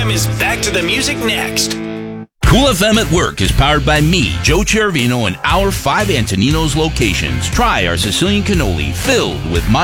FM is back to the music next. Cool FM at Work is powered by me, Joe Chervino, and our 5 Antoninos locations. Try our Sicilian cannoli filled with